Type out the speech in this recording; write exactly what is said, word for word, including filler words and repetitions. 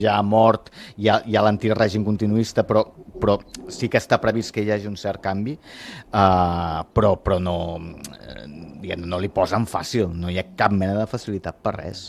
ja ha mort, hi ha, hi ha l'antic règim continuista, però, però sí que està previst que hi hagi un cert canvi, uh, però, però no, eh, diguem, no li posen fàcil, no hi ha cap mena de facilitat per res.